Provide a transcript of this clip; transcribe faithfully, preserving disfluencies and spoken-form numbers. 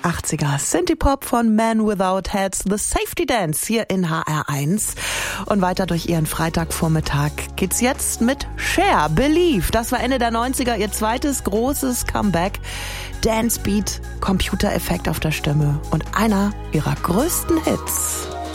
achtziger Synthie-Pop von Man Without Heads, The Safety Dance hier in H R eins. Und weiter durch ihren Freitagvormittag geht's jetzt mit Cher, Believe. Das war Ende der neunziger ihr zweites großes Comeback. Dance Beat, Computereffekt auf der Stimme und einer ihrer größten Hits.